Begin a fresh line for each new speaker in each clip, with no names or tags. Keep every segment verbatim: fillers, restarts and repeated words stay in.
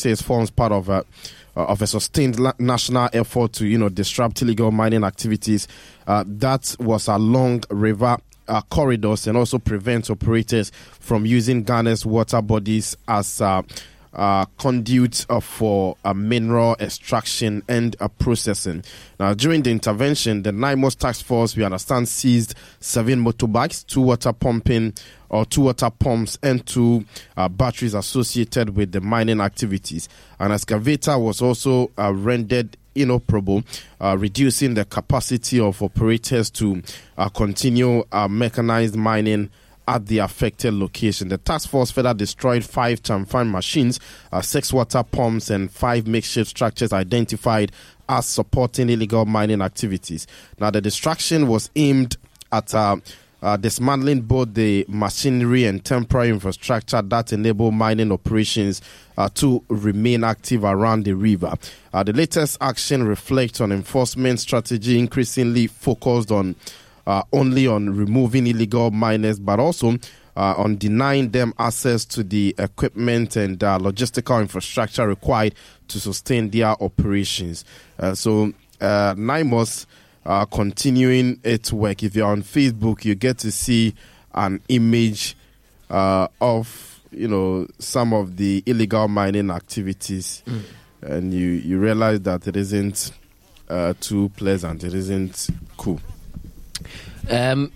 says forms part of a uh, of a sustained la- national effort to, you know, disrupt illegal mining activities. Uh, that was along river uh, corridors and also prevent operators from using Ghana's water bodies as uh, Uh, conduit uh, for uh, mineral extraction and uh, processing. Now, during the intervention, the NIMOS task force, we understand, seized seven motorbikes, two water pumping or two water pumps, and two uh, batteries associated with the mining activities. An excavator was also uh, rendered inoperable, uh, reducing the capacity of operators to uh, continue uh, mechanized mining at the affected location. The task force further destroyed five Chamfan machines, uh, six water pumps, and five makeshift structures identified as supporting illegal mining activities. Now, the destruction was aimed at uh, uh, dismantling both the machinery and temporary infrastructure that enable mining operations uh, to remain active around the river. Uh, the latest action reflects on enforcement strategy increasingly focused on Uh, only on removing illegal miners, but also uh, on denying them access to the equipment and uh, logistical infrastructure required to sustain their operations. Uh, so uh, NIMOS uh, continuing its work. If you're on Facebook, you get to see an image uh, of, you know, some of the illegal mining activities, mm. and you, you realize that it isn't uh, too pleasant. It isn't cool.
Um,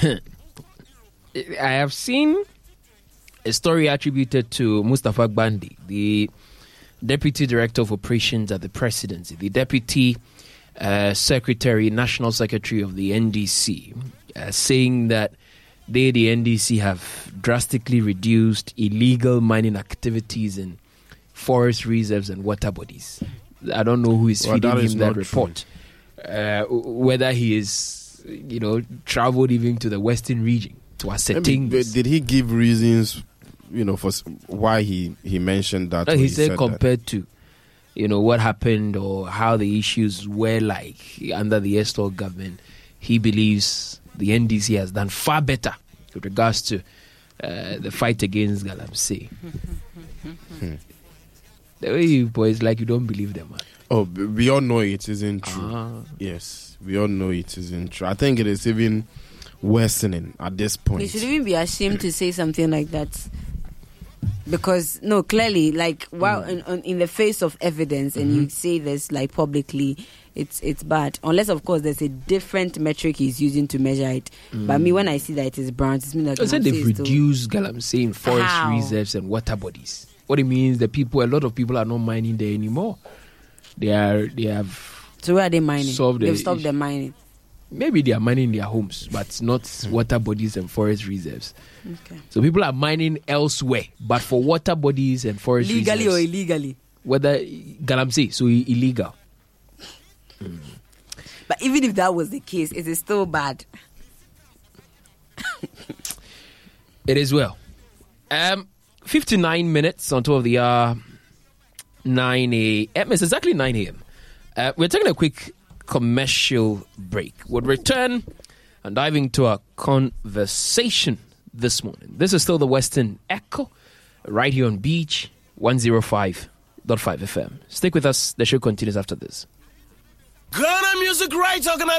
I have seen a story attributed to Mustafa Gbandi, the Deputy Director of Operations at the Presidency, the Deputy uh, Secretary, National Secretary of the N D C, uh, saying that they, the N D C, have drastically reduced illegal mining activities in forest reserves and water bodies. I don't know who is well, feeding that him that report. Uh, whether he is, you know, traveled even to the western region to ascertain this.
Did he give reasons, you know, for why he, he mentioned that?
No, he,
he
said,
said
compared
that?
to, you know, what happened or how the issues were like under the Esther government, he believes the N D C has done far better with regards to uh, the fight against Galamsey. hmm. The way you boys, like, you don't believe them, man.
Oh, we all know it isn't true.
Ah.
Yes, we all know it isn't true. I think it is even worsening at this point.
You should even be ashamed to say something like that. Because, no, clearly, like, while mm. in, in the face of evidence and mm-hmm. you say this, like, publicly, it's it's bad. Unless, of course, there's a different metric he's using to measure it. Mm. But me, when I see that it is brown, it's mean that...
I said they've reduced Galamsey in forest
How?
reserves and water bodies. What it means, the people, a lot of people are not mining there anymore. They are, they have...
So where are they mining?
They've
the stopped the mining.
Maybe they are mining their homes, but not mm. water bodies and forest reserves.
Okay.
So people are mining elsewhere, but for water bodies and forest
Legally
reserves.
or illegally?
Whether Galamsey, so illegal. Mm.
But even if that was the case, it is still bad.
It is well. Um, fifty-nine minutes on top of the hour, nine a.m. It's exactly nine a.m. Uh, we're taking a quick commercial break. We'll return and dive into our conversation this morning. This is still the Western Echo, right here on Beach one oh five point five F M. Stick with us. The show continues after this.
Ghana Music Rights Organization.